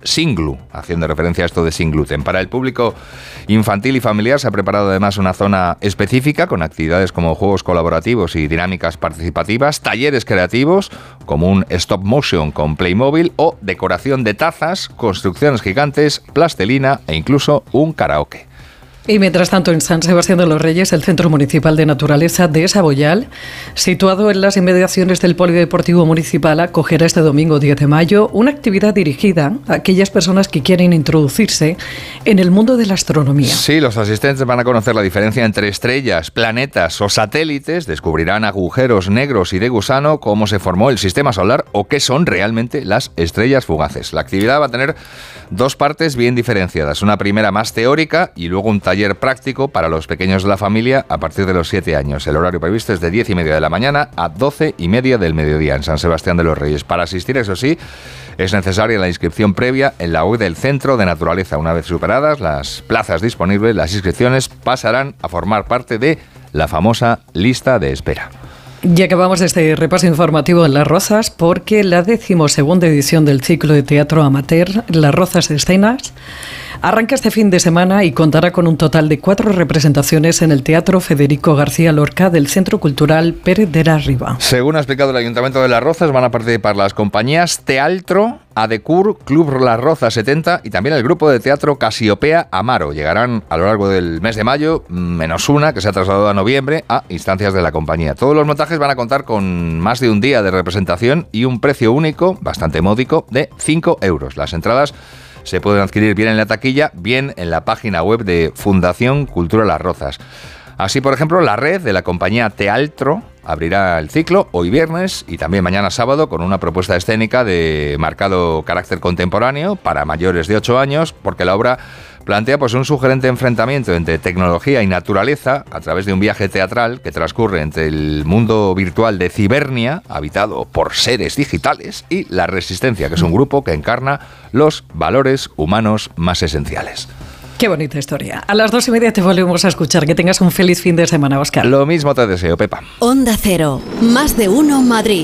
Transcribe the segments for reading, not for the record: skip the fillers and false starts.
Singlu, haciendo referencia a esto de sin gluten. Para el público infantil y familiar se ha preparado además una zona específica con actividades como juegos colaborativos y dinámicas participativas, talleres creativos como un stop motion con Playmobil o decoración de tazas, construcciones gigantes, plastelina e incluso un karaoke. Y mientras tanto, en San Sebastián de los Reyes, el Centro Municipal de Naturaleza de Saboyal, situado en las inmediaciones del Polideportivo Municipal, acogerá este domingo 10 de mayo una actividad dirigida a aquellas personas que quieren introducirse en el mundo de la astronomía. Sí, los asistentes van a conocer la diferencia entre estrellas, planetas o satélites, descubrirán agujeros negros y de gusano, cómo se formó el sistema solar o qué son realmente las estrellas fugaces. La actividad va a tener dos partes bien diferenciadas, una primera más teórica y luego un taller práctico para los pequeños de la familia a partir de los 7 años. El horario previsto es de 10:30 de la mañana a 12:30 del mediodía en San Sebastián de los Reyes. Para asistir, eso sí, es necesaria la inscripción previa en la web del Centro de Naturaleza. Una vez superadas las plazas disponibles, las inscripciones pasarán a formar parte de la famosa lista de espera. Y acabamos este repaso informativo en Las Rozas porque la 12ª edición del ciclo de teatro amateur Las Rozas Escenas arranca este fin de semana y contará con un total de 4 representaciones en el Teatro Federico García Lorca del Centro Cultural Pérez de la Riba. Según ha explicado el Ayuntamiento de Las Rozas, van a participar las compañías Tealtro, Adecur, Club Las Rozas 70 y también el grupo de teatro Casiopea Amaro. Llegarán a lo largo del mes de mayo, menos una que se ha trasladado a noviembre, a instancias de la compañía. Todos los montajes van a contar con más de un día de representación y un precio único, bastante módico, de 5 euros. Las entradas se pueden adquirir bien en la taquilla, bien en la página web de Fundación Cultura Las Rozas. Así, por ejemplo, la red de la compañía Tealtro abrirá el ciclo hoy viernes y también mañana sábado con una propuesta escénica de marcado carácter contemporáneo para mayores de 8 años, porque la obra plantea pues un sugerente enfrentamiento entre tecnología y naturaleza a través de un viaje teatral que transcurre entre el mundo virtual de Cibernia, habitado por seres digitales, y La Resistencia, que es un grupo que encarna los valores humanos más esenciales. Qué bonita historia. A las 2:30 te volvemos a escuchar. Que tengas un feliz fin de semana, Óscar. Lo mismo te deseo, Pepa. Onda Cero, más de uno Madrid.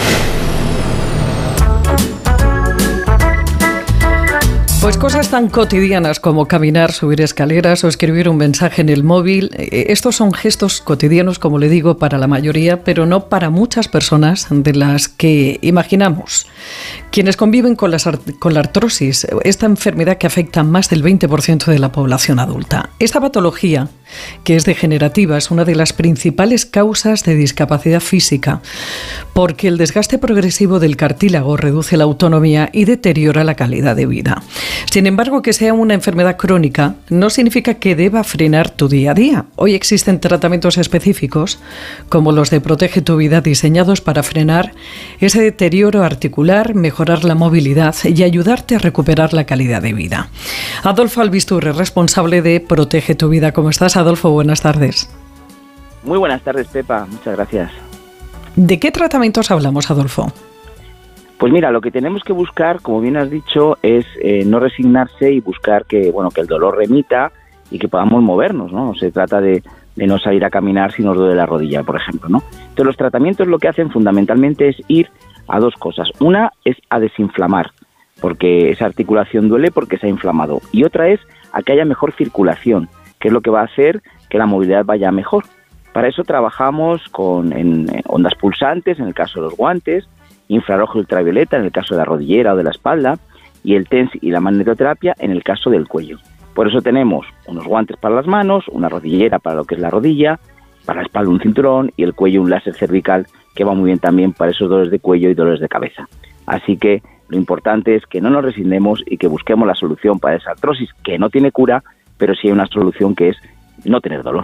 Pues cosas tan cotidianas como caminar, subir escaleras o escribir un mensaje en el móvil, estos son gestos cotidianos, como le digo, para la mayoría, pero no para muchas personas de las que imaginamos. Quienes conviven con la artrosis, esta enfermedad que afecta a más del 20% de la población adulta. Esta patología, que es degenerativa, es una de las principales causas de discapacidad física, porque el desgaste progresivo del cartílago reduce la autonomía y deteriora la calidad de vida. Sin embargo, que sea una enfermedad crónica no significa que deba frenar tu día a día. Hoy existen tratamientos específicos, como los de Protege tu Vida, diseñados para frenar ese deterioro articular, mejorar la movilidad y ayudarte a recuperar la calidad de vida. Adolfo Albisturre, responsable de Protege tu Vida. ¿Cómo estás, Adolfo? Buenas tardes. Muy buenas tardes, Pepa. Muchas gracias. ¿De qué tratamientos hablamos, Adolfo? Pues mira, lo que tenemos que buscar, como bien has dicho, es no resignarse y buscar que el dolor remita y que podamos movernos, ¿no? No se trata de no salir a caminar si nos duele la rodilla, por ejemplo, ¿no? Entonces, los tratamientos lo que hacen fundamentalmente es ir a dos cosas. Una es a desinflamar, porque esa articulación duele porque se ha inflamado. Y otra es a que haya mejor circulación, que es lo que va a hacer que la movilidad vaya mejor. Para eso trabajamos en ondas pulsantes, en el caso de los guantes, infrarrojo y ultravioleta en el caso de la rodillera o de la espalda, y el TENS y la magnetoterapia en el caso del cuello. Por eso tenemos unos guantes para las manos, una rodillera para lo que es la rodilla, para la espalda un cinturón y el cuello un láser cervical que va muy bien también para esos dolores de cuello y dolores de cabeza. Así que lo importante es que no nos resignemos y que busquemos la solución para esa artrosis que no tiene cura, pero sí hay una solución que es no tener dolor.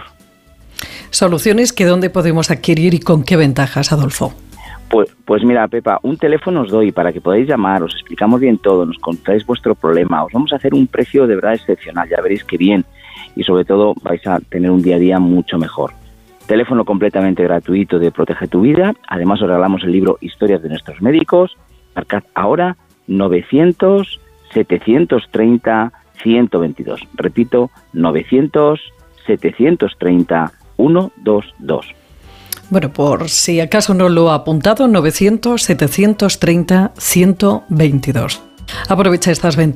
Soluciones que ¿dónde podemos adquirir y con qué ventajas, Adolfo? Pues mira, Pepa, un teléfono os doy para que podáis llamar, os explicamos bien todo, nos contáis vuestro problema, os vamos a hacer un precio de verdad excepcional, ya veréis que bien, y sobre todo vais a tener un día a día mucho mejor. Teléfono completamente gratuito de Protege tu Vida, además os regalamos el libro Historias de nuestros médicos, marcad ahora 900-730-122, repito, 900-730-122. Bueno, por si acaso no lo ha apuntado, 900-730-122. Aprovecha estas ventajas.